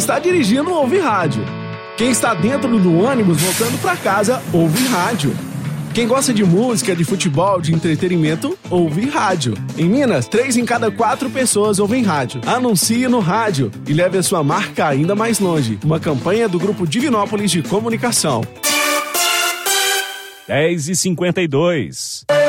está dirigindo ouve rádio. Quem está dentro do ônibus voltando para casa ouve rádio. Quem gosta de música, de futebol, de entretenimento, ouve rádio. Em Minas, 3 em cada 4 pessoas ouvem rádio. Anuncie no rádio e leve a sua marca ainda mais longe. Uma campanha do Grupo Divinópolis de Comunicação. 10h52.